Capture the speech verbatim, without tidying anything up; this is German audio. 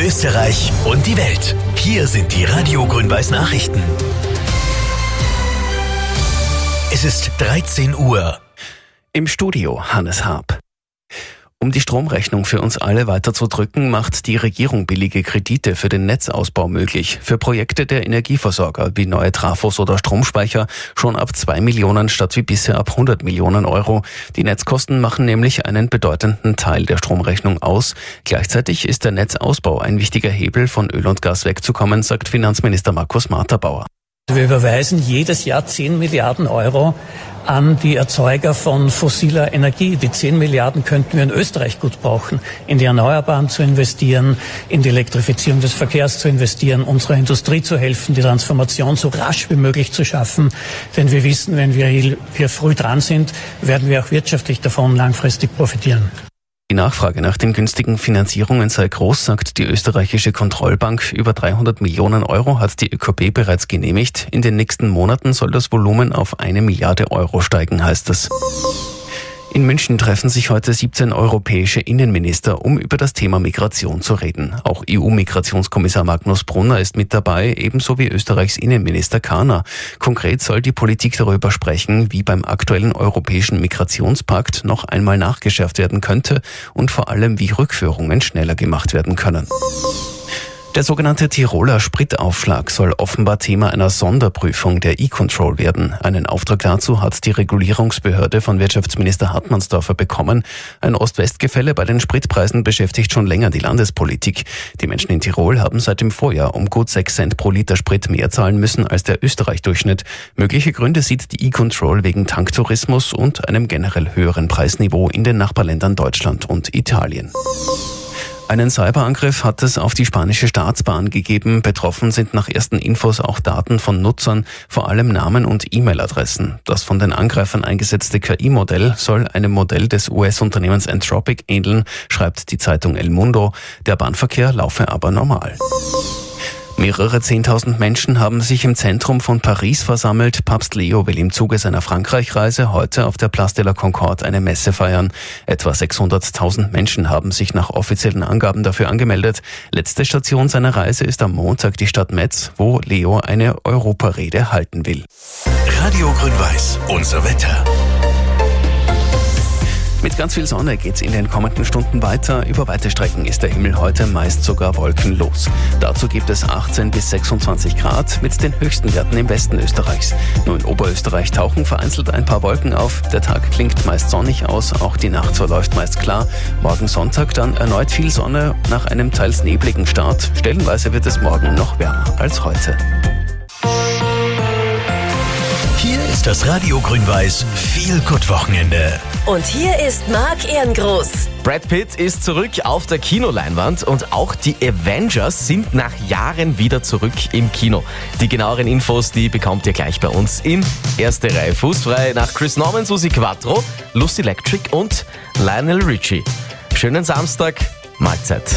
Österreich und die Welt. Hier sind die Radio Grün-Weiß Nachrichten. Es ist dreizehn Uhr. Im Studio Hannes Haab. Um die Stromrechnung für uns alle weiter zu drücken, macht die Regierung billige Kredite für den Netzausbau möglich. Für Projekte der Energieversorger wie neue Trafos oder Stromspeicher schon ab zwei Millionen statt wie bisher ab hundert Millionen Euro. Die Netzkosten machen nämlich einen bedeutenden Teil der Stromrechnung aus. Gleichzeitig ist der Netzausbau ein wichtiger Hebel, von Öl und Gas wegzukommen, sagt Finanzminister Markus Marterbauer. Wir überweisen jedes Jahr zehn Milliarden Euro an die Erzeuger von fossiler Energie. Die zehn Milliarden könnten wir in Österreich gut brauchen, in die Erneuerbaren zu investieren, in die Elektrifizierung des Verkehrs zu investieren, unserer Industrie zu helfen, die Transformation so rasch wie möglich zu schaffen. Denn wir wissen, wenn wir hier früh dran sind, werden wir auch wirtschaftlich davon langfristig profitieren. Die Nachfrage nach den günstigen Finanzierungen sei groß, sagt die österreichische Kontrollbank. Über dreihundert Millionen Euro hat die ÖKB bereits genehmigt. In den nächsten Monaten soll das Volumen auf eine Milliarde Euro steigen, heißt es. In München treffen sich heute siebzehn europäische Innenminister, um über das Thema Migration zu reden. Auch E U-Migrationskommissar Magnus Brunner ist mit dabei, ebenso wie Österreichs Innenminister Kahner. Konkret soll die Politik darüber sprechen, wie beim aktuellen europäischen Migrationspakt noch einmal nachgeschärft werden könnte und vor allem, wie Rückführungen schneller gemacht werden können. Der sogenannte Tiroler Spritaufschlag soll offenbar Thema einer Sonderprüfung der E-Control werden. Einen Auftrag dazu hat die Regulierungsbehörde von Wirtschaftsminister Hartmannsdorfer bekommen. Ein Ost-West-Gefälle bei den Spritpreisen beschäftigt schon länger die Landespolitik. Die Menschen in Tirol haben seit dem Vorjahr um gut sechs Cent pro Liter Sprit mehr zahlen müssen als der Österreich-Durchschnitt. Mögliche Gründe sieht die E-Control wegen Tanktourismus und einem generell höheren Preisniveau in den Nachbarländern Deutschland und Italien. Einen Cyberangriff hat es auf die spanische Staatsbahn gegeben. Betroffen sind nach ersten Infos auch Daten von Nutzern, vor allem Namen und E-Mail-Adressen. Das von den Angreifern eingesetzte K I-Modell soll einem Modell des U S-Unternehmens Anthropic ähneln, schreibt die Zeitung El Mundo. Der Bahnverkehr laufe aber normal. Mehrere Zehntausend Menschen haben sich im Zentrum von Paris versammelt. Papst Leo will im Zuge seiner Frankreich-Reise heute auf der Place de la Concorde eine Messe feiern. Etwa sechshunderttausend Menschen haben sich nach offiziellen Angaben dafür angemeldet. Letzte Station seiner Reise ist am Montag die Stadt Metz, wo Leo eine Europarede halten will. Radio Grün-Weiß, unser Wetter. Mit ganz viel Sonne geht's in den kommenden Stunden weiter. Über weite Strecken ist der Himmel heute meist sogar wolkenlos. Dazu gibt es achtzehn bis sechsundzwanzig Grad mit den höchsten Werten im Westen Österreichs. Nur in Oberösterreich tauchen vereinzelt ein paar Wolken auf. Der Tag klingt meist sonnig aus, auch die Nacht verläuft meist klar. Morgen Sonntag dann erneut viel Sonne nach einem teils nebligen Start. Stellenweise wird es morgen noch wärmer als heute. Hier ist das Radio Grün-Weiß Feel-Good-Wochenende. Und hier ist Marc Ehrengroß. Brad Pitt ist zurück auf der Kinoleinwand und auch die Avengers sind nach Jahren wieder zurück im Kino. Die genaueren Infos, die bekommt ihr gleich bei uns in Erste Reihe Fußfrei nach Chris Norman, Susi Quattro, Lucy Electric und Lionel Richie. Schönen Samstag, Mahlzeit.